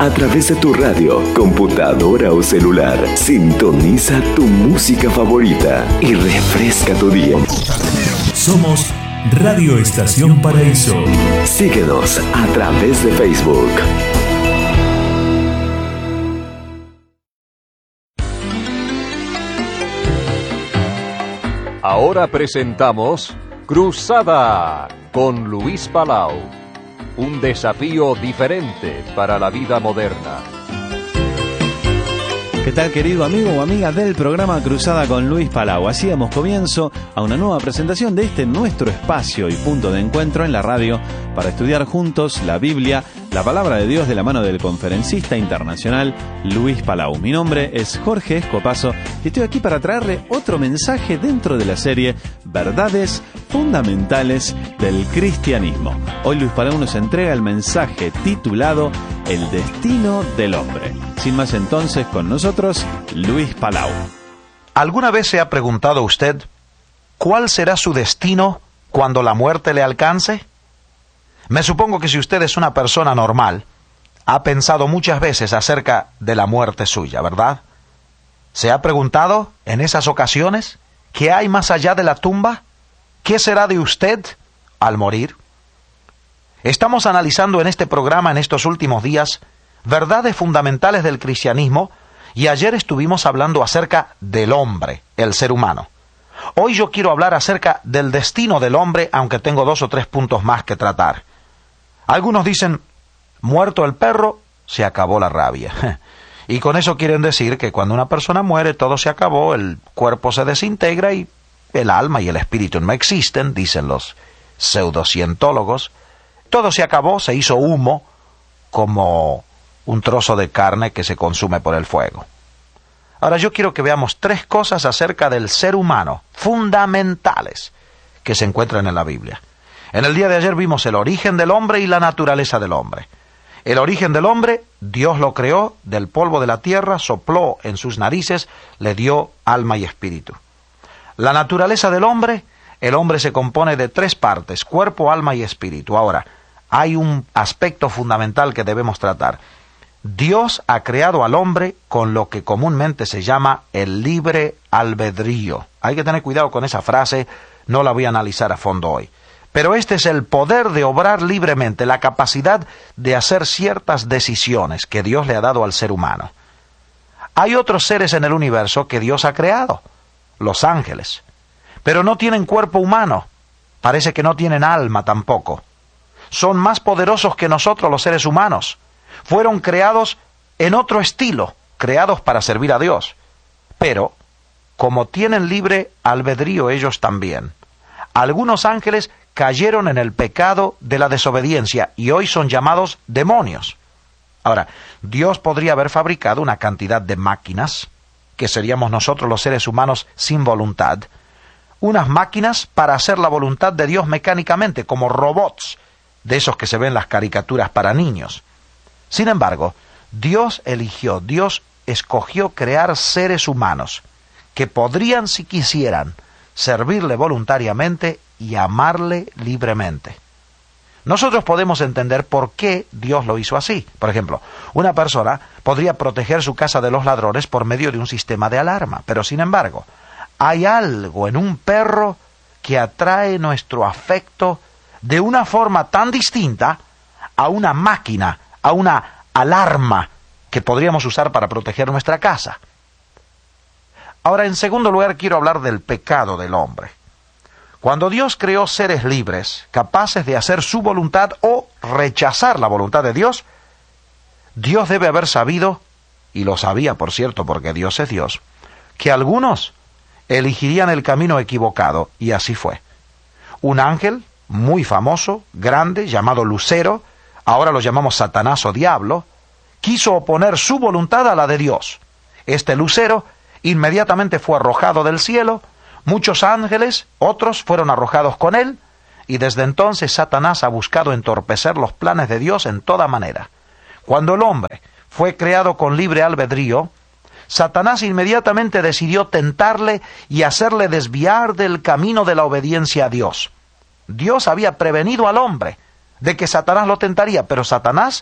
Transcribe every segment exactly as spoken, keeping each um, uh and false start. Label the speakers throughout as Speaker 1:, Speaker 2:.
Speaker 1: A través de tu radio, computadora o celular, sintoniza tu música favorita y refresca tu día.
Speaker 2: Somos Radio Estación Paraíso.
Speaker 1: Síguenos a través de Facebook.
Speaker 3: Ahora presentamos Cruzada con Luis Palau. Un desafío diferente para la vida moderna.
Speaker 4: ¿Qué tal, querido amigo o amiga del programa Cruzada con Luis Palau? Así damos comienzo a una nueva presentación de este nuestro espacio y punto de encuentro en la radio para estudiar juntos la Biblia, la palabra de Dios de la mano del conferencista internacional Luis Palau. Mi nombre es Jorge Escopazo y estoy aquí para traerle otro mensaje dentro de la serie Verdades Fundamentales del Cristianismo. Hoy Luis Palau nos entrega el mensaje titulado El Destino del Hombre. Sin más entonces, con nosotros, Luis Palau.
Speaker 5: ¿Alguna vez se ha preguntado usted cuál será su destino cuando la muerte le alcance? Me supongo que si usted es una persona normal, ha pensado muchas veces acerca de la muerte suya, ¿verdad? ¿Se ha preguntado en esas ocasiones qué hay más allá de la tumba? ¿Qué será de usted al morir? Estamos analizando en este programa en estos últimos días verdades fundamentales del cristianismo y ayer estuvimos hablando acerca del hombre, el ser humano. Hoy yo quiero hablar acerca del destino del hombre, aunque tengo dos o tres puntos más que tratar. Algunos dicen, muerto el perro, se acabó la rabia. Y con eso quieren decir que cuando una persona muere todo se acabó, el cuerpo se desintegra y el alma y el espíritu no existen, dicen los pseudocientólogos. Todo se acabó, se hizo humo, como un trozo de carne que se consume por el fuego. Ahora yo quiero que veamos tres cosas acerca del ser humano, fundamentales, que se encuentran en la Biblia. En el día de ayer vimos el origen del hombre y la naturaleza del hombre. El origen del hombre, Dios lo creó del polvo de la tierra, sopló en sus narices, le dio alma y espíritu. La naturaleza del hombre, el hombre se compone de tres partes, cuerpo, alma y espíritu. Ahora, hay un aspecto fundamental que debemos tratar. Dios ha creado al hombre con lo que comúnmente se llama el libre albedrío. Hay que tener cuidado con esa frase, no la voy a analizar a fondo hoy. Pero este es el poder de obrar libremente, la capacidad de hacer ciertas decisiones que Dios le ha dado al ser humano. Hay otros seres en el universo que Dios ha creado, los ángeles, pero no tienen cuerpo humano, parece que no tienen alma tampoco. Son más poderosos que nosotros los seres humanos. Fueron creados en otro estilo, creados para servir a Dios. Pero, como tienen libre albedrío ellos también, algunos ángeles cayeron en el pecado de la desobediencia y hoy son llamados demonios. Ahora, Dios podría haber fabricado una cantidad de máquinas, que seríamos nosotros los seres humanos sin voluntad, unas máquinas para hacer la voluntad de Dios mecánicamente, como robots, de esos que se ven en las caricaturas para niños. Sin embargo, Dios eligió, Dios escogió crear seres humanos que podrían, si quisieran, servirle voluntariamente y amarle libremente. Nosotros podemos entender por qué Dios lo hizo así. Por ejemplo, una persona podría proteger su casa de los ladrones por medio de un sistema de alarma, pero sin embargo, hay algo en un perro que atrae nuestro afecto de una forma tan distinta a una máquina, a una alarma que podríamos usar para proteger nuestra casa. Ahora, en segundo lugar, quiero hablar del pecado del hombre. Cuando Dios creó seres libres, capaces de hacer su voluntad o rechazar la voluntad de Dios, Dios debe haber sabido, y lo sabía, por cierto, porque Dios es Dios, que algunos elegirían el camino equivocado, y así fue. Un ángel muy famoso, grande, llamado Lucero, ahora lo llamamos Satanás o Diablo, quiso oponer su voluntad a la de Dios. Este Lucero inmediatamente fue arrojado del cielo, muchos ángeles, otros fueron arrojados con él, y desde entonces Satanás ha buscado entorpecer los planes de Dios en toda manera. Cuando el hombre fue creado con libre albedrío, Satanás inmediatamente decidió tentarle y hacerle desviar del camino de la obediencia a Dios. Dios había prevenido al hombre de que Satanás lo tentaría, pero Satanás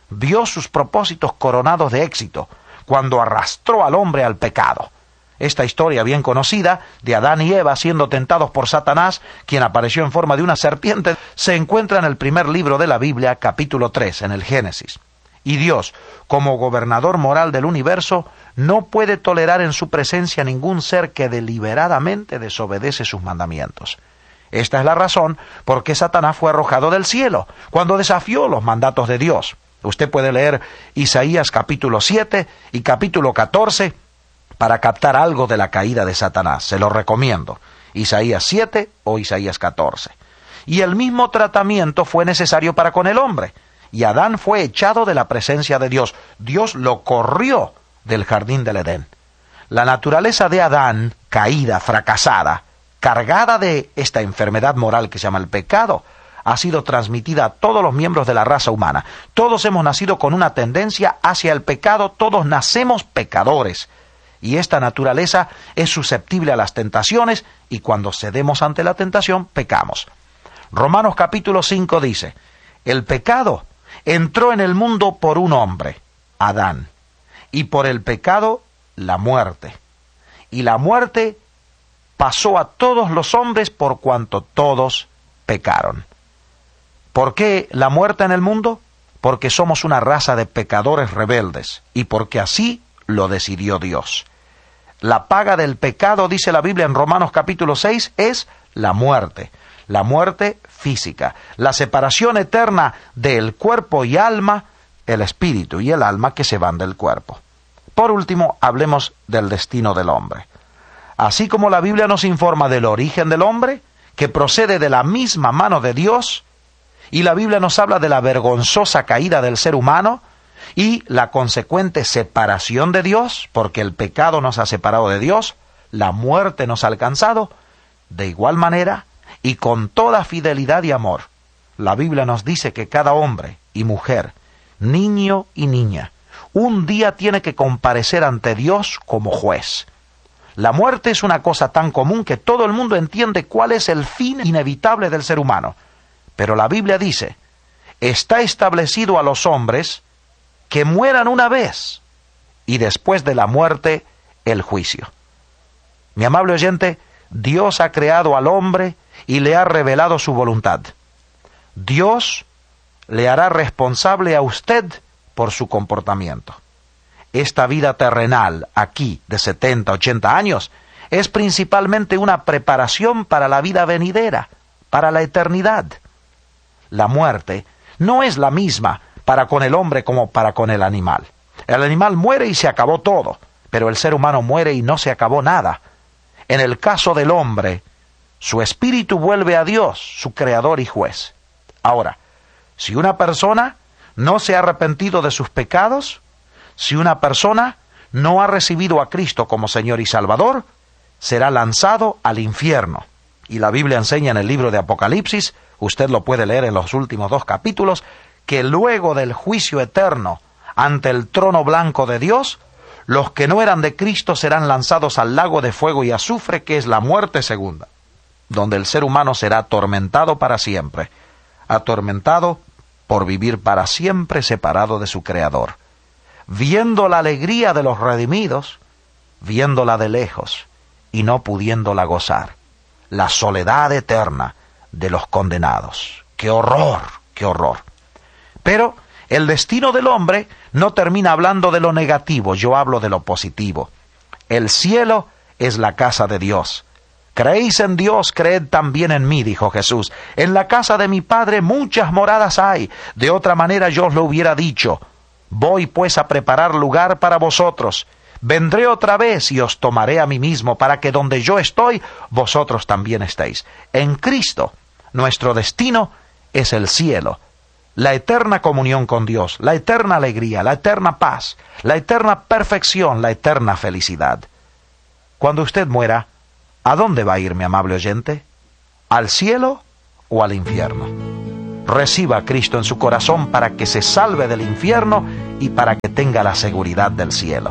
Speaker 5: vio sus propósitos coronados de éxito cuando arrastró al hombre al pecado. Esta historia bien conocida de Adán y Eva siendo tentados por Satanás, quien apareció en forma de una serpiente, se encuentra en el primer libro de la Biblia, capítulo tres, en el Génesis. Y Dios, como gobernador moral del universo, no puede tolerar en su presencia ningún ser que deliberadamente desobedece sus mandamientos. Esta es la razón por qué Satanás fue arrojado del cielo, cuando desafió los mandatos de Dios. Usted puede leer Isaías capítulo siete y capítulo catorce para captar algo de la caída de Satanás. Se lo recomiendo. Isaías siete o Isaías catorce. Y el mismo tratamiento fue necesario para con el hombre. Y Adán fue echado de la presencia de Dios. Dios lo corrió del jardín del Edén. La naturaleza de Adán, caída, fracasada, cargada de esta enfermedad moral que se llama el pecado, ha sido transmitida a todos los miembros de la raza humana. Todos hemos nacido con una tendencia hacia el pecado, todos nacemos pecadores. Y esta naturaleza es susceptible a las tentaciones, y cuando cedemos ante la tentación, pecamos. Romanos capítulo cinco dice, el pecado entró en el mundo por un hombre, Adán, y por el pecado la muerte. Y la muerte pasó a todos los hombres por cuanto todos pecaron. ¿Por qué la muerte en el mundo? Porque somos una raza de pecadores rebeldes, y porque así lo decidió Dios. La paga del pecado, dice la Biblia en Romanos capítulo seis, es la muerte. La muerte física, la separación eterna del cuerpo y alma, el espíritu y el alma que se van del cuerpo. Por último, hablemos del destino del hombre. Así como la Biblia nos informa del origen del hombre, que procede de la misma mano de Dios, y la Biblia nos habla de la vergonzosa caída del ser humano y la consecuente separación de Dios, porque el pecado nos ha separado de Dios, la muerte nos ha alcanzado, de igual manera y con toda fidelidad y amor, la Biblia nos dice que cada hombre y mujer, niño y niña, un día tiene que comparecer ante Dios como juez. La muerte es una cosa tan común que todo el mundo entiende cuál es el fin inevitable del ser humano. Pero la Biblia dice, está establecido a los hombres que mueran una vez y después de la muerte el juicio. Mi amable oyente, Dios ha creado al hombre y le ha revelado su voluntad. Dios le hará responsable a usted por su comportamiento. Esta vida terrenal, aquí, de setenta, ochenta años, es principalmente una preparación para la vida venidera, para la eternidad. La muerte no es la misma para con el hombre como para con el animal. El animal muere y se acabó todo, pero el ser humano muere y no se acabó nada. En el caso del hombre, su espíritu vuelve a Dios, su creador y juez. Ahora, si una persona no se ha arrepentido de sus pecados, si una persona no ha recibido a Cristo como Señor y Salvador, será lanzado al infierno. Y la Biblia enseña en el libro de Apocalipsis, usted lo puede leer en los últimos dos capítulos, que luego del juicio eterno ante el trono blanco de Dios, los que no eran de Cristo serán lanzados al lago de fuego y azufre, que es la muerte segunda, donde el ser humano será atormentado para siempre, atormentado por vivir para siempre separado de su Creador, viendo la alegría de los redimidos, viéndola de lejos y no pudiéndola gozar, la soledad eterna de los condenados. ¡Qué horror! ¡Qué horror! Pero el destino del hombre no termina hablando de lo negativo, yo hablo de lo positivo. El cielo es la casa de Dios. Creéis en Dios, creed también en mí, dijo Jesús. En la casa de mi Padre muchas moradas hay, de otra manera yo os lo hubiera dicho. Voy pues a preparar lugar para vosotros. Vendré otra vez y os tomaré a mí mismo, para que donde yo estoy, vosotros también estéis. En Cristo, nuestro destino es el cielo, la eterna comunión con Dios, la eterna alegría, la eterna paz, la eterna perfección, la eterna felicidad. Cuando usted muera, ¿a dónde va a ir, mi amable oyente? ¿Al cielo o al infierno? Reciba a Cristo en su corazón para que se salve del infierno y para que tenga la seguridad del cielo.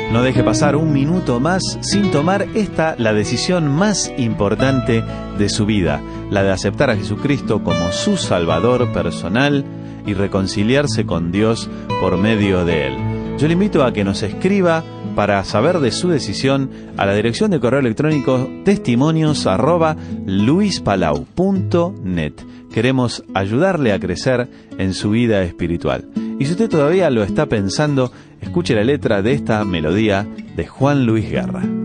Speaker 4: No deje pasar un minuto más sin tomar esta, la decisión más importante de su vida, la de aceptar a Jesucristo como su Salvador personal y reconciliarse con Dios por medio de Él. Yo le invito a que nos escriba para saber de su decisión a la dirección de correo electrónico testimonios arroba luispalau punto net. Queremos ayudarle a crecer en su vida espiritual. Y si usted todavía lo está pensando, escuche la letra de esta melodía de Juan Luis Guerra.